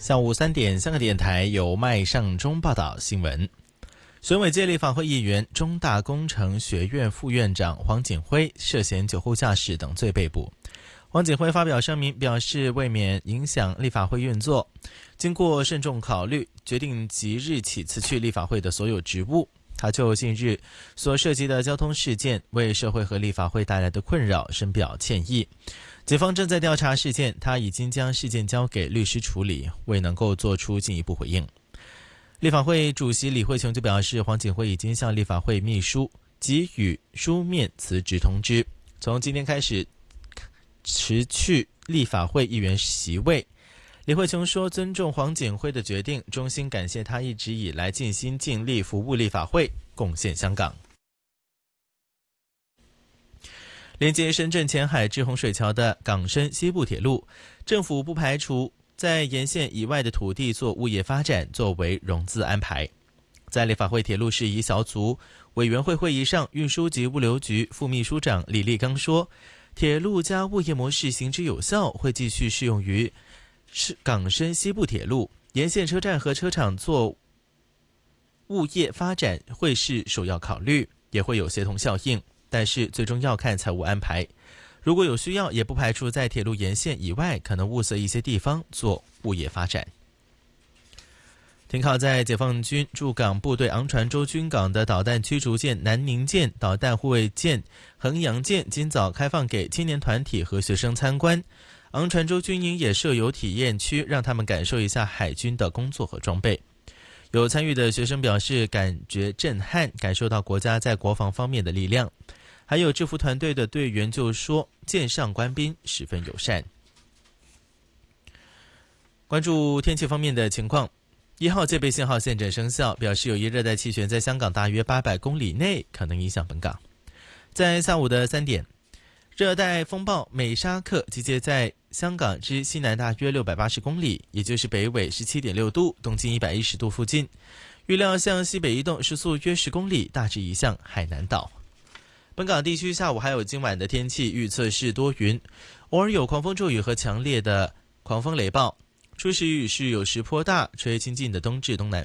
下午3点，香港电台由麦尚中报道新闻。选委界立法会议员、中大工程学院副院长黄锦辉涉嫌酒后驾驶等罪被捕。黄锦辉发表声明表示，为免影响立法会运作，经过慎重考虑，决定即日起辞去立法会的所有职务。他就近日所涉及的交通事件为社会和立法会带来的困扰深表歉意。警方正在调查事件，他已经将事件交给律师处理，未能够做出进一步回应。立法会主席李慧琼就表示，黄锦辉已经向立法会秘书给予书面辞职通知，从今天开始辞去立法会议员席位。李慧琼说，尊重黄锦辉的决定，衷心感谢他一直以来尽心尽力服务立法会，贡献香港。连接深圳前海至洪水桥的港深西部铁路，政府不排除在沿线以外的土地做物业发展作为融资安排。在立法会铁路事宜小组委员会会议上，运输及物流局副秘书长李立刚说，铁路加物业模式行之有效，会继续适用于港深西部铁路，沿线车站和车厂做物业发展会是首要考虑，也会有协同效应，但是最终要看财务安排。如果有需要，也不排除在铁路沿线以外可能物色一些地方做物业发展。停靠在解放军驻港部队昂船洲军港的导弹驱逐舰南宁舰、导弹护卫舰衡阳舰今早开放给青年团体和学生参观。昂船洲军营也设有体验区，让他们感受一下海军的工作和装备。有参与的学生表示感觉震撼，感受到国家在国防方面的力量。还有制服团队的队员就说，舰上官兵十分友善。关注天气方面的情况，1号戒备信号现正生效，表示有一热带气旋在香港大约800公里内可能影响本港。在下午的3点，热带风暴美沙克集结在香港之西南大约680公里，也就是北纬17.6度，东经110度附近，预料向西北移动，时速约10公里，大致移向海南岛。本港地区下午还有今晚的天气预测是多云，偶尔有狂风骤雨和强烈的狂风雷暴，初时雨势有时颇大，吹轻劲的东至东南